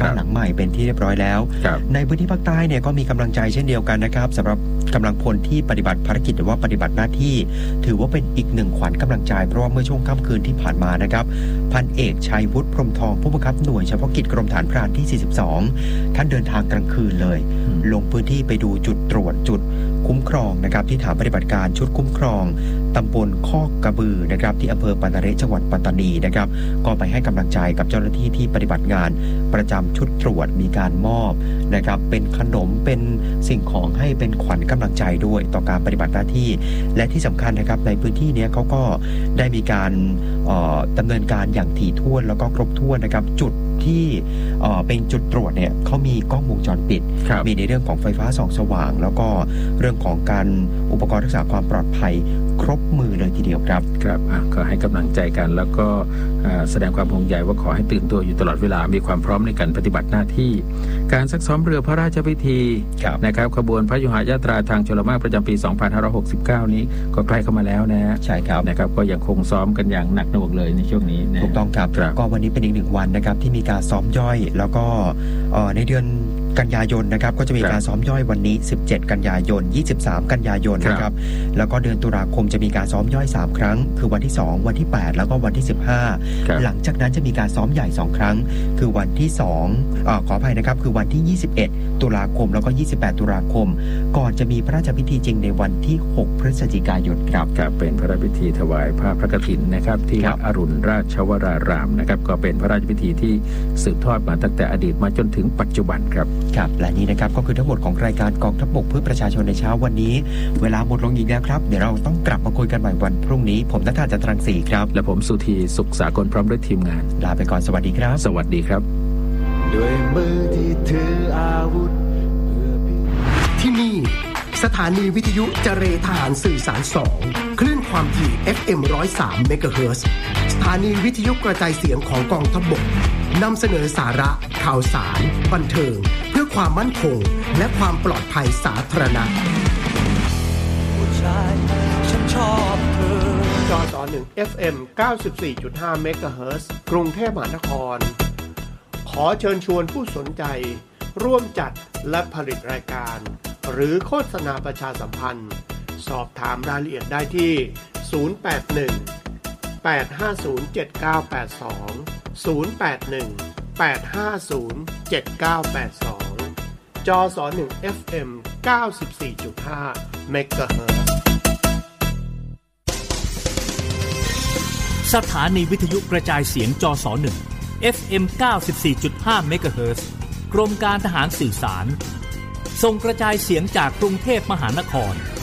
านหลังใหม่เป็นที่เรียบร้อยแล้วในพื้นที่ภาคใต้เนี่ยก็มีกำลังใจเช่นเดียวกันนะครับสำหรับกำลังพลที่ปฏิบัติภารกิจหรือว่าปฏิบัติหน้าที่ถือว่าเป็นอีกหนึ่งขวัญกำลังใจเพราะว่าเมื่อช่วงค่ำคืนที่ผ่านมานะครับพันเอกชัยวุฒิพรหมทองผู้บังคับหน่วยเฉพาะกิจกรมฐานพรานที่42ท่านเดินทางกลางคืนเลยลงพื้นที่ไปดูจุดตรวจจุดคุ้มครองนะครับที่ฐานปฏิบัติการชุดคุ้มครองตำบลคอกกระบือนะครับที่อำเภอปัตตานีจังหวัดปัตตานีนะครับก็ไปให้กำลังใจกับเจ้าหน้าที่ที่ปฏิบัติงานประจำชุดตรวจมีการมอบนะครับเป็นขนมเป็นสิ่งของให้เป็นขวัญกำลังใจด้วยต่อการปฏิบัติหน้าที่และที่สำคัญนะครับในพื้นที่นี้เขาก็ได้มีการดำเนินการอย่างถี่ถ้วนแล้วก็ครบถ้วนนะครับจุดที่เป็นจุดตรวจเนี่ยเขามีกล้องวงจรปิดมีในเรื่องของไฟฟ้าส่องสว่างแล้วก็เรื่องของการอุปกรณ์รักษาความปลอดภัยครบมือเลยทีเดียวครับครับก็ให้กำลังใจกันแล้วก็แสดงความห่วงใยว่าขอให้ตื่นตัวอยู่ตลอดเวลามีความพร้อมในการปฏิบัติหน้าที่การซักซ้อมเรือพระราชพิธีนะครับขบวนพระยุหญาตราทางชลมารประจำปี 2569 นี้ก็ใกล้เข้ามาแล้วนะใช่ครับนะครับก็ยังคงซ้อมกันอย่างหนักหน่วงเลยในช่วงนี้ถูกต้องครับก็วันนี้เป็นอีกหนึ่งวันนะครับที่มีการซ้อมย่อยแล้วก็ในเดือนกันยายนนะครับก็จะมีการซ้อมย่อยวันนี้17กันยายน23กันยายนนะครับแล้วก็เดือนตุลาคมจะมีการซ้อมย่อย3ครั้งคือวันที่2วันที่8แล้วก็วันที่15หลังจากนั้นจะมีการซ้อมใหญ่2ครั้งคือวันที่ขออภัยนะครับคือวันที่21ตุลาคมแล้วก็28ตุลาคมก่อนจะมีพระราชพิธีจริงในวันที่6พฤศจิกายนครับเป็นพระราชพิธีถวายผ้าพระกฐินนะครับที่วัดอรุณราชวรารามนะครับก็เป็นพระราชพิธีที่สืบทอดมาตั้งแต่อดีตมาจนถึงปัจจุบันครับครับและนี่นะครับก็คือทั้งหมดของรายการกองทัพบกเพื่อประชาชนในเช้าวันนี้เวลาหมดลงอีกแล้วครับเดี๋ยวเราต้องกลับมาคุยกันใหม่วันพรุ่งนี้ผมณัฐา จันทรังสีครับและผมสุธีสุขสากลพร้อมด้วยทีมงานลาไปก่อนสวัสดีครับสวัสดีครับด้วยมือที่ถืออาวุธที่นี่สถานีวิทยุเจเรทหารสื่อสาร2คลื่นความถี่ FM 103 เมกะเฮิรตซ์สถานีวิทยุกระจายเสียงของกองทัพบกนำเสนอสาระข่าวสารบันเทิงเพื่อความมั่นคงและความปลอดภัยสาธารณะผู้ชายฉันชอบเธอจอ1 FM 94.5 เมกะเฮิรตซ์กรุงเทพมหานครขอเชิญชวนผู้สนใจร่วมจัดและผลิตรายการหรือโฆษณาประชาสัมพันธ์สอบถามรายละเอียดได้ที่081 850 7982 081 850 7982จส1 FM 94.5 เมกะเฮิรตซ์สถานีวิทยุกระจายเสียงจส1 FM 94.5 เมกะเฮิรตซ์กรมการทหารสื่อสารส่งกระจายเสียงจากกรุงเทพมหานคร